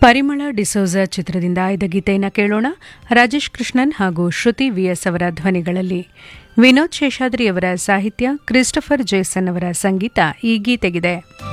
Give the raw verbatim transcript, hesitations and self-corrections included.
ಪರಿಮಳ ಡಿಸೋಜ ಚಿತ್ರದಿಂದ ಆಯ್ದ ಗೀತೆಯನ್ನು ಕೇಳೋಣ. ರಾಜೇಶ್ ಕೃಷ್ಣನ್ ಹಾಗೂ ಶ್ರುತಿ ವಿಎಸ್ ಅವರ ಧ್ವನಿಗಳಲ್ಲಿ. ವಿನೋದ್ ಶೇಷಾದ್ರಿ ಅವರ ಸಾಹಿತ್ಯ, ಕ್ರಿಸ್ಟೋಫರ್ ಜೇಸನ್ ಅವರ ಸಂಗೀತ ಈ ಗೀತೆಗಿದೆ.